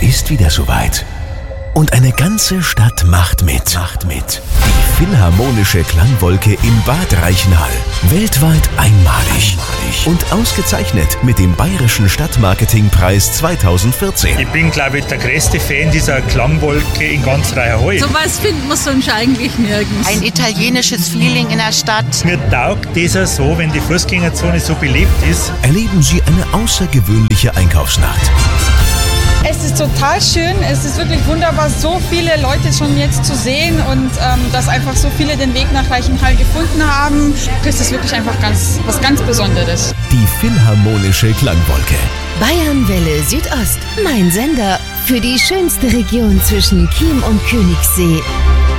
ist wieder soweit. Und eine ganze Stadt macht mit. Die Philharmonische Klangwolke im Bad Reichenhall. Weltweit einmalig. Und ausgezeichnet mit dem Bayerischen Stadtmarketingpreis 2014. Ich bin, glaube ich, der größte Fan dieser Klangwolke in ganz Reichenhall. So was findet man sonst eigentlich nirgends. Ein italienisches Feeling in der Stadt. Mir taugt dieser so, wenn die Fußgängerzone so belebt ist. Erleben Sie eine außergewöhnliche Einkaufsnacht. Es ist total schön, es ist wirklich wunderbar, so viele Leute schon jetzt zu sehen und dass einfach so viele den Weg nach Reichenhall gefunden haben. Das ist wirklich einfach was ganz Besonderes. Die Philharmonische Klangwolke. Bayernwelle Südost, mein Sender für die schönste Region zwischen Chiem und Königssee.